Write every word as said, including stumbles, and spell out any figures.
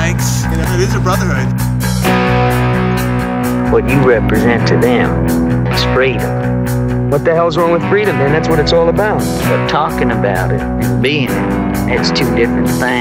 bikes. You know, it is a brotherhood. What you represent to them is freedom. What the hell's wrong with freedom, man? That's what it's all about. But talking about it and being it, it's two different things.